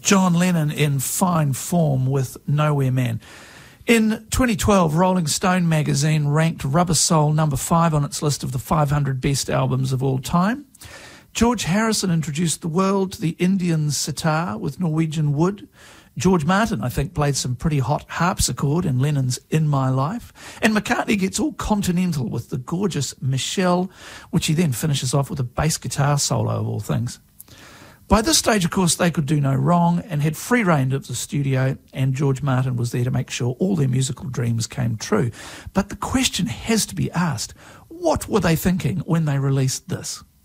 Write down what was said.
John Lennon in fine form with Nowhere Man. In 2012, Rolling Stone magazine ranked Rubber Soul number 5 on its list of the 500 best albums of all time. George Harrison introduced the world to the Indian sitar with Norwegian wood. George Martin, I think, played some pretty hot harpsichord in Lennon's In My Life. And McCartney gets all continental with the gorgeous Michelle, which he then finishes off with a bass guitar solo of all things. By this stage, of course, they could do no wrong and had free rein of the studio, and George Martin was there to make sure all their musical dreams came true. But the question has to be asked, what were they thinking when they released this?